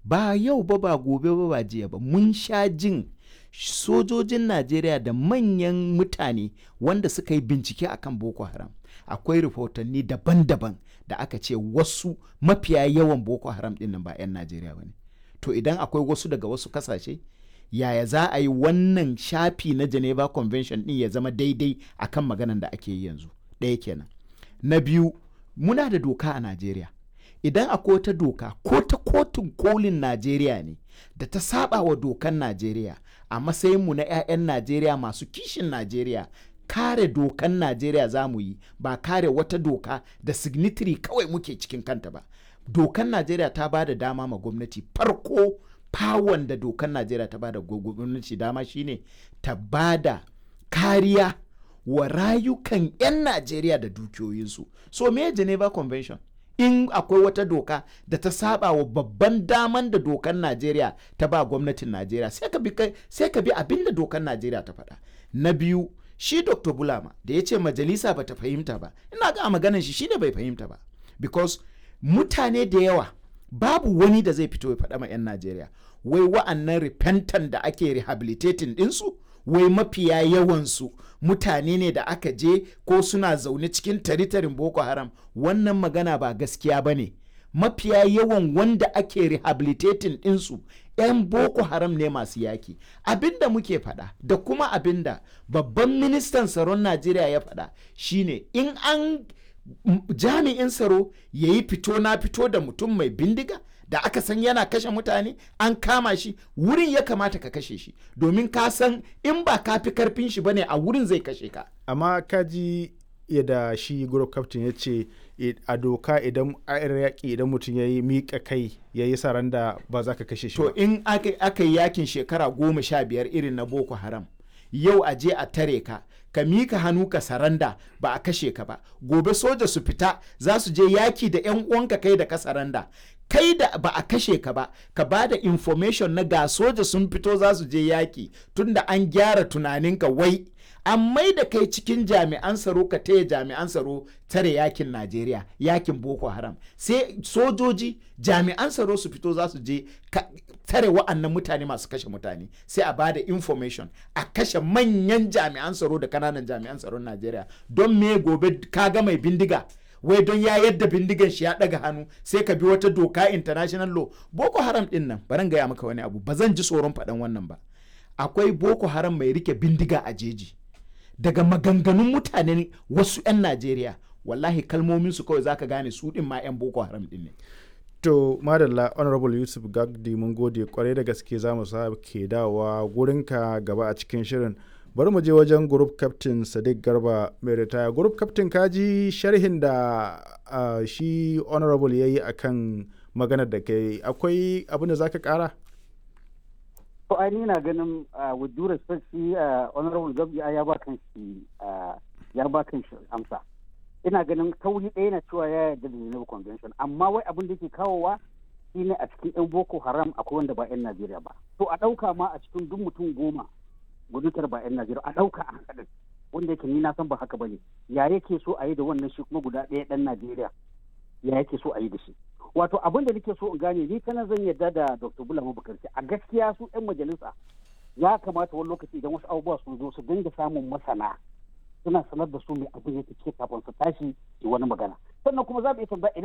ba yau ba gobe ba jiya ba, mun sha jin sojojin Najeriya da manyan mutane wanda suka yi bincike akan Boko Haram. Akwai rahotanni daban-daban da aka ce wasu mafiya yawan Boko Haram ɗin nan ba 'yan Najeriya ba ne. To idan akwai wasu daga wasu kasashe, yaya za a yi wannan shafi na Geneva Convention ɗin ya zama daidai akan maganan da ake yi yanzu? Ɗaya kenan. Na biyu, muna da doka a Najeriya. Idan akwai wata doka ko ta kotun kolin Najeriya ne da ta saba wa dokan Najeriya, a matsayinmu na 'ya'yan Najeriya masu kishin Najeriya, kare dokan Najeriya za mu yi, ba kare wata doka da signatory kawai muke cikin kanta ba. Dokan Najeriya ta ba da dama ma gwamnati. Farko fawon da dokan Najeriya ta ba da gwamnati dama shine ta ba da kariya wa rayukan 'yan Najeriya da dukiyoyinsu. So me Geneva Convention? In akwai wata doka da ta saba wa babban daman da dokan Najeriya ta ba gwamnatin Najeriya, sai ka bi abin da dokan Najeriya ta faɗa. Na biyu, shi Dr. Bulama da ya ce majalisa ba ta fahimta ba, ina ga maganan shi ne bai fahimta ba. Because mutane da yawa babu wani da zai fito ya faɗa ma 'yan Najeriya wai wa'annan repentant da ake rehabilitating ɗinsu, wai mafiya yawansu mutane ne da aka je ko suna zaune cikin taritarin Boko Haram. Wannan magana ba gaskiya ba ne. Mafiya yawan wanda ake rehabilitating ɗinsu 'yan Boko Haram ne masu yaki. Abinda muke faɗa da kuma abinda babban ministan tsaron Najeriya ya faɗa shine in an jami'in tsaro ya yi fito na fito da mutum mai bindiga da aka san yana kashe mutane, an kama shi, wurin ya kamata ka kashe shi, domin ka san in ba ka fi karfin shi bane a wurin zai kashe ka. Amma kaji yadda shi group captain ya ce a doka idan yaƙi idan mutum ya yi miƙa kai ya yi saranda ba za ka kashe shi ba. To in aka yi yakin shekara 15 irin na Boko Haram, yau a je a tare ka mika hannu ka saranda, ba a kashe ka ba, gobe soja su fita za su je yaki da 'yan uwanka kai da ka saranda, kai da ba a kashe ka ba, ka ba da information na ga soja sun fito za su je yaki, tunda an gyara tunaninka wai an mai da kai cikin jami'an tsaro ka taya jami'an tsaro tare yakin Najeriya, yakin Boko Haram. Sai sojoji jami'an tsaro su fito za su je tare wa'annan mutane masu kashe mutane, sai a bada information a kashe manyan jami'an tsaro da kananan jami'an tsaron Najeriya. Don me gobe ka ga mai bindiga wai don ya yadda bindigan shi ya daga hannu sai ka bi wata doka international law? Boko Haram din nan, baran gaya maka wani abu, ba zan ji tsoron faɗan wannan ba. Akwai Boko Haram mai rike bindiga a jeji. Daga maganganun mutanen wasu 'yan Najeriya, wallahi kalmomin su kawai zaka gane su din ma 'yan Boko Haram din ne. To madalla Honorable Yusuf Gagdi, mun gode kwarai da gaske, za mu ke dawowa gurinka gaba a cikin shirin. Bari mu je wajen group captain Sadiq Garba mai ritaya. Group captain, kaji sharhin da shi Honorable ya yi akan maganar da kai, akwai abin da zaka kara? To ai ni na ganin with due respect shi Honorable Gagdi ya ba kan shi amsa. Ina ganin kauli ɗaya na cewa ya yarda da Geneva Convention, amma wai abin da ke kawowa shine a cikin 'yan Boko Haram akwai wanda ba 'yan Najeriya ba. To a ɗauka ma a cikin duk mutum 10 gudutar ba 'yan Najeriya, a ɗauka a haɗin wanda yake ni na san ba haka bane. Ya yake so a yi da wannan shi kuma guda ɗaya ɗan Najeriya, ya yake so a yi da shi? Wato abin da nake so in gane, ni kana zan yarda da Dr. Bulama Bukarti, a gaskiya su 'yan majalisa ya kamata wani lokaci idan wasu abubuwa sun zo su dinga samun masana suna sanar da su mai abin yake ke kafin su tashi wani magana. Sannan kuma za mu iya tambaya